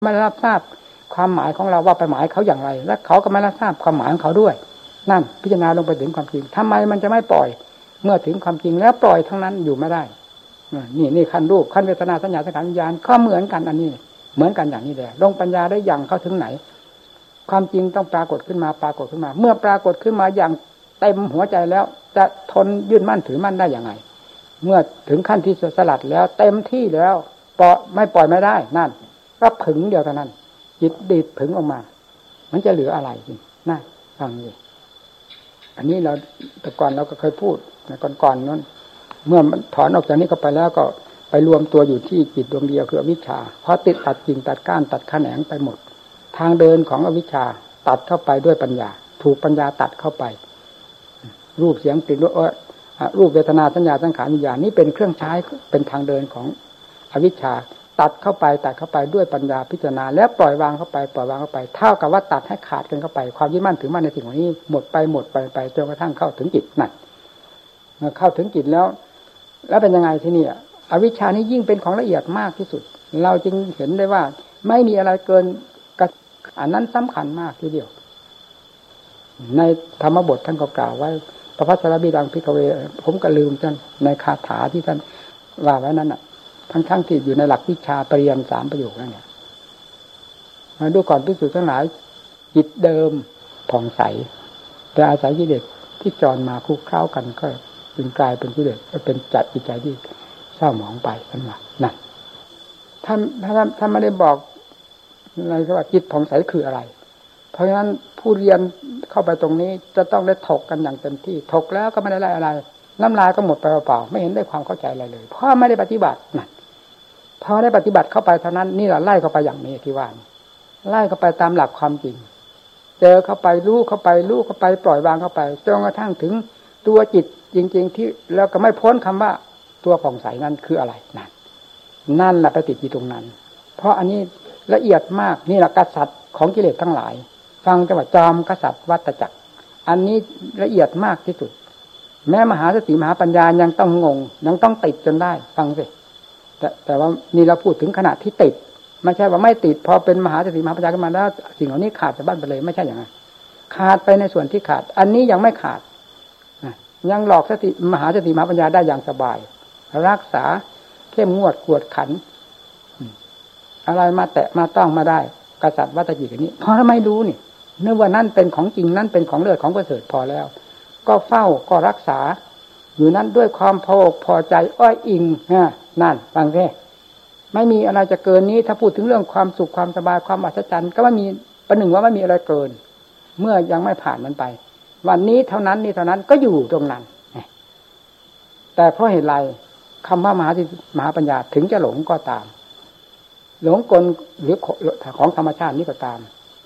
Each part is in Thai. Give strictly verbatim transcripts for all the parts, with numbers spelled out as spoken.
ไม่รับทราบความหมายของเราว่าไปหมายเขาอย่างไรและเขาก็ไม่รับทราบความหมายของเขาด้วยนั่นพิจารณาลงไปถึงความจริงทำไมมันจะไม่ปล่อยเมื่อถึงความจริงแล้วปล่อยทั้งนั้นอยู่ไม่ได้นี่นี่ขั้นรูปขั้นเวทนาสัญญาสังขารวิญญาณก็เหมือนกันอันนี้เหมือนกันอย่างนี้แหละลงปัญญาได้อย่างเข้าถึงไหนความจริงต้องปรากฏขึ้นมาปรากฏขึ้นมาเมื่อปรากฏขึ้นมาอย่างเต็มหัวใจแล้วจะทนยึดมั่นถือมั่นได้อย่างไรเมื่อถึงขั้นที่สลัดแล้วเต็มที่แล้วปล่อยไม่ปล่อยไม่ได้นั่นก็ผึ่งเดียวเท่านั้นจิตดีดผึ่งออกมามันจะเหลืออะไรจริงน่าฟังดิอันนี้เราแต่ก่อนเราก็เคยพูดในก่อนๆนั้นเมื่อมันถอนออกจากนี้ก็ไปแล้วก็ไปรวมตัวอยู่ที่จิตดวงเดียวคืออวิชชาเพราะติดตัดกิ่งตัดก้านตัดแขนงไปหมดทางเดินของอวิชชาตัดเข้าไปด้วยปัญญาถูกปัญญาตัดเข้าไปรูปเสียงกลิ่นรสรูปเวทนาสัญญาสังขารวิญญาณนี้เป็นเครื่องใช้เป็นทางเดินของอวิชชาตัดเข้าไปตัดเข้าไปด้วยปัญญาพิจารณาแล้วปล่อยวางเข้าไปปล่อยวางเข้าไปเท่ากับว่าตัดให้ขาดกันเข้าไปความยึดมั่นถือมั่นในสิ่งเหล่านี้หมดไปหมดไปไปจนกระทั่งเข้าถึงจิตนั่นเข้าถึงจิตแล้วแล้วเป็นยังไงที่นี่อวิชชานี้ยิ่งเป็นของละเอียดมากที่สุดเราจึงเห็นได้ว่าไม่มีอะไรเกินอันนั้นสำคัญมากทีเดียวในธรรมบทท่านก็กล่าวไว้พระพัสรบิดังพิกเวผมก็ลืมท่านในคาถาที่ท่านว่าไว้นั้นน่ะทั้งๆที่อยู่ในหลักวิชาปริยัติสามประโยคนั่นเนี่ยมาดูก่อนพิสูจน์ทั้งหลายจิตเดิมผ่องใสแต่อาศัยกิเลสที่จรมาคุกเข้ากันก็จึงกลายเป็นกิเลสก็เป็นจัดจิตใจที่เศร้าหมองไปนั่นแหละนั่นท่านท่านท่านไม่ได้บอกอะไรก็ว่าจิตผ่องใสคืออะไรเพราะฉะนั้นผู้เรียนเข้าไปตรงนี้จะต้องได้ถกกันอย่างเต็มที่ถกแล้วก็ไม่ได้อะไรน้ำลายก็หมดไปเปล่าๆไม่เห็นได้ความเข้าใจอะไรเลยเพราะไม่ได้ปฏิบัตินั่นพอได้ปฏิบัติเข้าไปเท่านั้นนี่แหละไล่เข้าไปอย่างนี้ที่ว่าไล่เข้าไปตามหลักความจริงเจอเข้าไปรู้เข้าไปรู้เข้าไปปล่อยวางเข้าไปจนกระทั่งถึงตัวจิตจริงๆที่แล้วก็ไม่พ้นคำว่าตัวผ่องใสนั้นคืออะไรนั่นนั่นแหละไปติดอยู่ตรงนั้นเพราะอันนี้ละเอียดมากนี่แหละกษัตริย์ของกิเลสทั้งหลายฟังจังหวัดจอมกษัตริย์วัฏจักรอันนี้ละเอียดมากที่สุดแม้มหาสติมหาปัญญายังต้องงงยังต้องติดจนได้ฟังสิแต่แต่ว่านี่เราพูดถึงขณะที่ติดไม่ใช่ว่าไม่ติดพอเป็นมหาสติมหาปัญญาขึ้นมาแล้วสิ่งเหล่านี้ขาดจากบ้านไปเลยไม่ใช่อย่างนั้นขาดไปในส่วนที่ขาดอันนี้ยังไม่ขาดยังหลอกสติมหาสติมหาปัญญาได้อย่างสบายรักษาเข้มงวดกวดขันอะไรมาแตะมาต้องมาได้กษัตริย์วัฏจิกนี้เพราะทำไมรู้นี่เนื่องว่านั่นเป็นของจริงนั่นเป็นของเลิศของประเสริฐพอแล้วก็เฝ้าก็รักษาอยู่นั้นด้วยความพออกพอใจอ้อยอิงนั่นฟังซิไม่มีอะไรจะเกินนี้ถ้าพูดถึงเรื่องความสุขความสบายความอัศจรรย์ก็ไม่มีประหนึ่งว่าไม่มีอะไรเกินเมื่อยังไม่ผ่านมันไปวันนี้เท่านั้นนี่เท่านั้นก็อยู่ตรงนั้นแต่เพราะเหตุไรคำว่ามหาสติมหาปัญญาถึงจะหลงก็ตามหลงกลหรือของธรรมชาตินี้ก็ตาม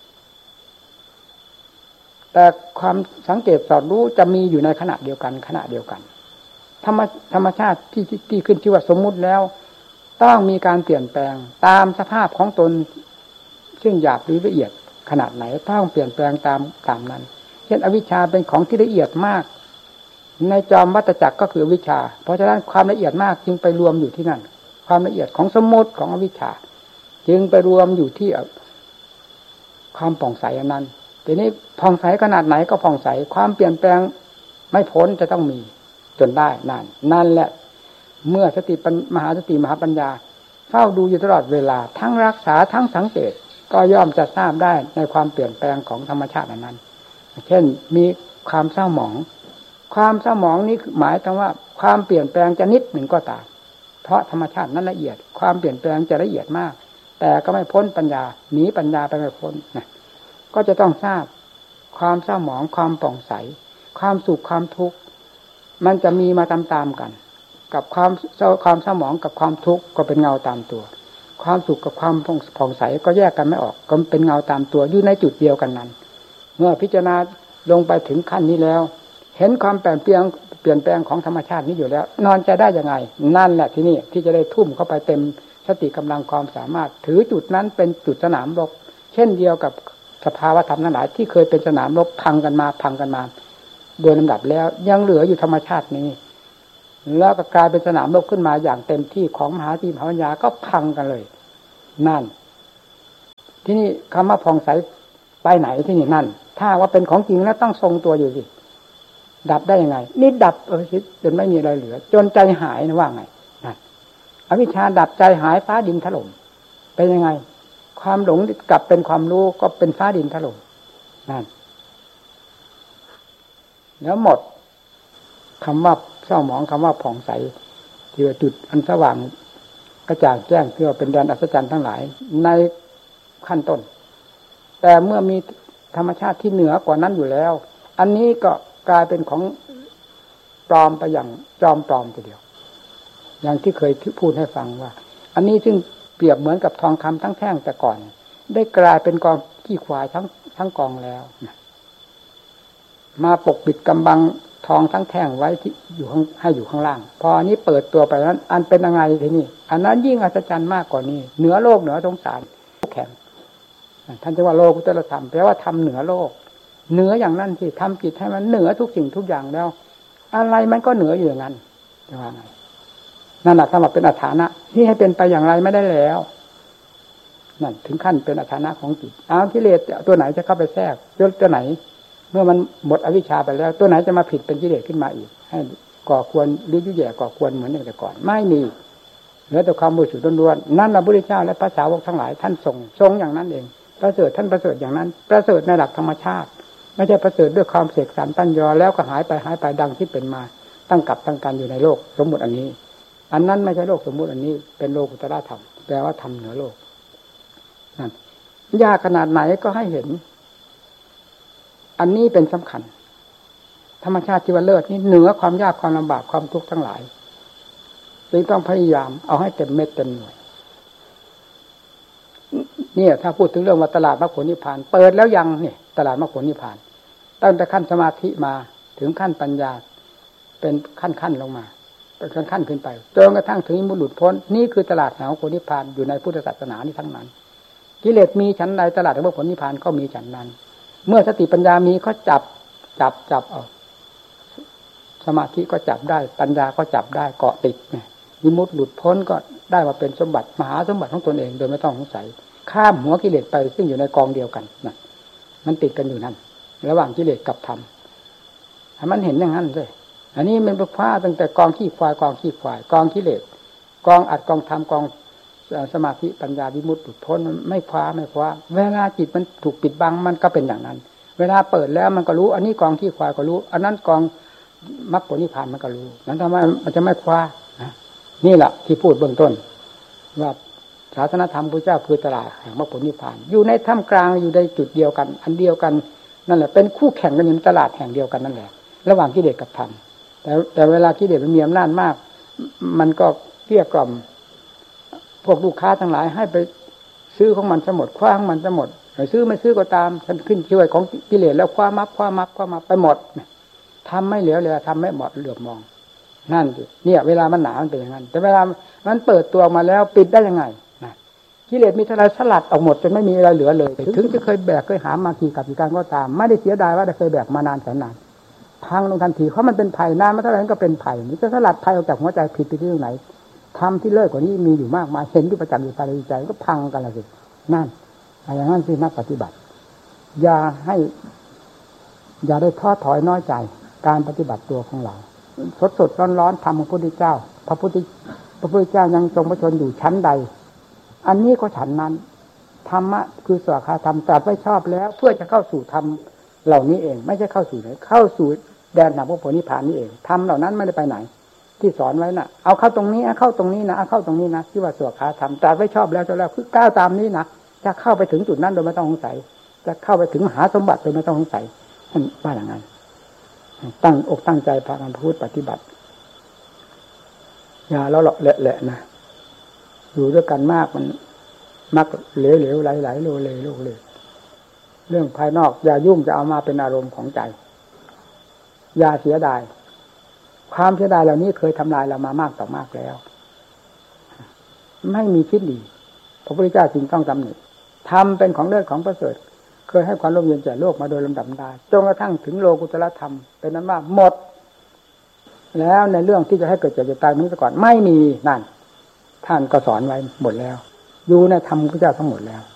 แต่ความสังเกตสอดรู้จะมีอยู่ในขณะเดียวกันขณะเดียวกันธรรมธรรมชาติที่ที่ขึ้นชื่อว่าสมมุติแล้วต้องมีการเปลี่ยนแปลงตามสภาพของตนซึ่งหยาบหรือละเอียดขนาดไหนต้องเปลี่ยนแปลงตามตามนั้นเช่นอวิชชาเป็นของที่ละเอียดมากในจอมวัฏจักรก็คืออวิชชาเพราะฉะนั้นความละเอียดมากจึงไปรวมอยู่ที่นั่นความละเอียดของสมมติของอวิชชาจึงไปรวมอยู่ที่ความผ่องใสอันนั้นทีนี้ผ่องใสขนาดไหนก็ผ่องใสความเปลี่ยนแปลงไม่พ้นจะต้องมีจนได้นั่นนั่นแหละเมื่อสติมหาสติมหาปัญญาเฝ้าดูอยู่ตลอดเวลาทั้งรักษาทั้งสังเกตก็ย่อมจะทราบได้ในความเปลี่ยนแปลงของธรรมชาติอันนั้นเช่นมีความเศร้าหมองความเศร้าหมองนี้หมายถึงว่าความเปลี่ยนแปลงจะนิดหนึ่งก็ตามเพราะธรรมชาตินั้นละเอียดความเปลี่ยนแปลงจะละเอียดมากแต่ก็ไม่พ้นปัญญาหนีปัญญาไปไม่พ้นนะก็จะต้องทราบความเศร้าหมองความป่องใสความสุขความทุกข์มันจะมีมาตามๆกันกับความเศร้าความเศร้าหมองกับความทุกข์ก็เป็นเงาตามตัวความสุขกับความผ่องใสก็แยกกันไม่ออกก็เป็นเงาตามตัวอยู่ในจุดเดียวกันนั้นเมื่อพิจารณาลงไปถึงขั้นนี้แล้วเห็นความเปลี่ยนแปลงเปลี่ยนแปลงของธรรมชาตินี้อยู่แล้วนอนจะได้ยังไงนั่นแหละที่นี่ที่จะได้ทุ่มเข้าไปเต็มสติกำลังความสามารถถือจุดนั้นเป็นจุดสนามรบเช่นเดียวกับสภาวธรรมทั้งหลายที่เคยเป็นสนามรบพังกันมาพังกันมาโดยลำดับแล้วยังเหลืออยู่ธรรมชาตินี้แล้วก็กลายเป็นสนามรบขึ้นมาอย่างเต็มที่ของมหาสติมหาปัญญาก็พังกันเลยนั่นที่นี่คำว่าผ่องใสไปไหนที่นี่นั่นถ้าว่าเป็นของจริงแล้วต้องทรงตัวอยู่สิดับได้ยังไงนี่ดับอวิชชาจนไม่มีอะไรเหลือจนใจหายนะว่าไงนั่นอวิชชาดับใจหายฟ้าดินถล่มเป็นยังไงความหลงกลับเป็นความรู้ก็เป็นฟ้าดินถล่มนั่นแล้วหมดคำว่าเศร้าหมองคำว่าผ่องใสที่ว่าจุดอันสว่างกระจ่างแจ้งเพื่อเป็นแดนอัศจรรย์ทั้งหลายในขั้นต้นแต่เมื่อมีธรรมชาติที่เหนือกว่านั้นอยู่แล้วอันนี้ก็กลายเป็นของปลอมไปอย่างจอมปลอมทีเดียวอย่างที่เคยพูดให้ฟังว่าอันนี้ซึ่งเปรียบเหมือนกับทองคำทั้งแท่งแต่ก่อนได้กลายเป็นกองขี้ควายทั้งทั้งกองแล้วมาปกปิดกำบังทองทั้งแท่งไว้ที่อยู่ข้างให้อยู่ข้างล่างพออันนี้เปิดตัวไปนั้นอันเป็นยังไงทีนี้อันนั้นยิ่งอัศจรรย์มากกว่านี้เหนือโลกเหนือสงสารแข็งท่านจะว่าโลกุตตรธรรมแปลว่าทำเหนือโลกเหนืออย่างนั้นที่ทำจิตให้มันเหนือทุกสิ่งทุกอย่างแล้วอะไรมันก็เหนืออยู่อย่างนั้นจะว่าไงนั่นแหละสำหรับเป็นอัฏฐานะที่ให้เป็นไปอย่างไรไม่ได้แล้วนั่นถึงขั้นเป็นอัฏฐานะของจิตเอากิเลสตัวไหนจะเข้าไปแทรกตัวไหนเมื่อมันหมดอวิชชาไปแล้วตัวไหนจะมาผิดเป็นกิเลสขึ้นมาอีกให้ก่อควรหรือยุ่ยแย่ก่อควรเหมือนอย่างแต่ก่อนไม่มีเหลือแต่ความบริสุทธิ์ล้วนๆนั่นพระพุทธเจ้าและพระสาวกทั้งหลายท่านทรงทรงอย่างนั้นเองประเสริฐท่านประเสริฐอย่างนั้นประเสริฐในหลักธรรมชาติไม่ใช่ประเสริฐด้วยความเสกสรรตั้นยอแล้วก็หายไปหายไปดังที่เป็นมาตั้งกับตั้งการอยู่ในโลกสมมุติอันนี้อันนั้นไม่ใช่โลกสมมุติอันนี้เป็นโลกุตตรธรรมแปลว่าธรรมเหนือโลกนั่นยากขนาดไหนก็ให้เห็นอันนี้เป็นสำคัญธรรมชาติที่ว่าเลิศนี่เหนือความยากความลำบากความทุกข์ทั้งหลายจึงต้องพยายามเอาให้เต็มเม็ดเต็มหน่วยเนี่ยถ้าพูดถึงเรื่องว่าตลาดมรรคผลนิพพานเปิดแล้วยังเนี่ยตลาดมรรคผลนิพพานตั้งแต่ขั้นสมาธิมาถึงขั้นปัญญาเป็นขั้นขั้นลงมาเป็นขั้นขั้นขึ้นไปจนกระทั่งถึงมุหลุดพ้นนี่คือตลาดแห่งมรรคผลนิพพานอยู่ในพุทธศาสนานี่ทั้งนั้นกิเลสมีชั้นใดตลาดแห่งมรรคผลนิพพานก็มีชั้นนั้นเมื่อสติปัญญามีก็จับจับจับเอาสมาธิก็จับได้ปัญญาก็จับได้เกาะติดเนี่ยวิมุตติหลุดพ้นก็ได้มาเป็นสมบัติมหาสมบัติของตนเองโดยไม่ต้องสงสัยข้ามหัวกิเลสไปซึ่งอยู่ในกองเดียวกันนะมันติดกันอยู่นั่นระหว่างกิเลสกับธรรมให้มันเห็นอย่างนั้นเลยอันนี้มันเป็นผ้าตั้งแต่กองขี้ควายกองขี้ควายกองกิเลสกองอัดกองธรรมกองสมาธิปัญญาวิมุตติหลุดพ้นมันไม่คว้าไม่คว้าเวลาจิตมันถูกปิดบังมันก็เป็นอย่างนั้นเวลาเปิดแล้วมันก็รู้อันนี้กองขี้ควายก็รู้อันนั้นกองมรรคผลนิพพานมันก็รู้นั้นทำไมมันจะไม่คว้านะนี่แหละที่พูดเบื้องต้นว่าศาสนธรรมพระเจ้าคือตลาดแห่งมรรคผลนิพพานอยู่ในท่ามกลางอยู่ในจุดเดียวกันอันเดียวกันนั่นแหละเป็นคู่แข่งกันอยู่ในตลาดแห่งเดียวกันนั่นแหละระหว่างกิเลสกับธรรมแต่แต่เวลากิเลสมันมีอำนาจมากมันก็เกลี้ยกล่อมพวกลูกค้าทั้งหลายให้ไปซื้อของมันจะหมดคว้าของมันจะหมดซื้อไม่ซื้อก็ตามฉันขึ้นช่วยของกิเลสแล้วคว้ามับคว้ามับคว้ามับไปหมดทำไม่เหลียวเลยทำไม่เหมาะเหลือบมองนั่นสิเนี่ยเวลามันหนามันเป็นอย่างนั้นแต่เวลามันเปิดตัวมาแล้วปิดได้ยังไงนะกิเลสมีเท่าไรสลัดออกหมดจนไม่มีอะไรเหลือเลยถึงจะเคยแบกเคยหามากี่กับกี่การก็ตามไม่ได้เสียดายว่าได้เคยแบกมานานแสนนานพังลงทันทีเพราะมันเป็นภัยนานมาเท่าไหร่ก็เป็นภัยนี่จะสลัดภัยออกจากหัวใจผิดไปที่ตรงไหนทำที่เลิศกว่านี้มีอยู่มากมายเห็นที่ประจักษ์อยู่ภายในใจก็พังกันละสินั่นอะไรอย่างนั้นสินักปฏิบัติอย่าให้อย่าได้ท้อถอยน้อยใจการปฏิบัติตัวของเราสดสดร้อนร้อนธรรมของพระพุทธเจ้าพระพุทธพระพุทธเจ้ายังทรงพระชนอยู่ชั้นใดอันนี้ก็ฉันนั้นธรรมะคือสวขาธรรมตรัสไว้ชอบแล้วเพื่อจะเข้าสู่ธรรมเหล่านี้เองไม่ใช่เข้าสู่ไหนเข้าสู่แดนแห่งพระโพธินิพพานนี่เองธรรมเหล่านั้นไม่ได้ไปไหนที่สอนไว้น่ะเอาเข้าตรงนี้เข้าตรงนี้นะเอาเข้าตรงนี้นะที่ว่าสวขาธรรมตรัสไว้ชอบแล้วจะแล้วคือก้าวตามนี้นะจะเข้าไปถึงจุดนั้นโดยไม่ต้องสงสัยจะเข้าไปถึงมหาสมบัติโดยไม่ต้องสงสัยท่านว่าอย่างนั้นตั้งอกตั้งใจพากันพูดปฏิบัติอย่าเราหลอกแหละๆนะอยู่ด้วยกันมากมันมักเหลวๆไหลๆโลเลโลเลเรื่องภายนอกอย่ายุ่งจะเอามาเป็นอารมณ์ของใจอย่าเสียดายความเสียดายเหล่านี้เคยทำลายเรามามากต่อมากแล้วไม่มีคิดดีพระพุทธเจ้าจึงต้องตำหนิทำเป็นของเลิศของประเสริฐเคยให้ความร่มเย็นแก่โลกมาโดยลำดับดาจนกระทั่งถึงโลกุตตรธรรมเป็นนั้นว่าหมดแล้วในเรื่องที่จะให้เกิดเจ็บเจ็บตายนี้ซะก่อนไม่มีนั่นท่านก็สอนไว้หมดแล้วอยู่ในธรรมพระเจ้าทั้งหมดแล้ว